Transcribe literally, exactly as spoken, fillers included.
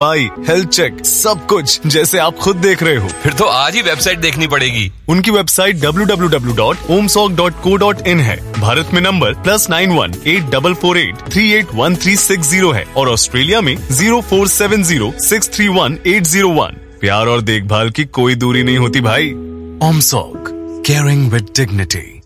भाई, health check, सब कुछ जैसे आप खुद देख रहे हो। फिर तो आज ही वेबसाइट देखनी पड़ेगी। उनकी website W W W dot ओमसॉक dot co dot in है। भारत में number plus nine one eight double four eight three eight one three six zero है और ऑस्ट्रेलिया में zero four seven zero six three one eight zero one. प्यार और देखभाल की कोई दूरी नहीं होती भाई। ओमसॉक, केयरिंग विद डिग्निटी।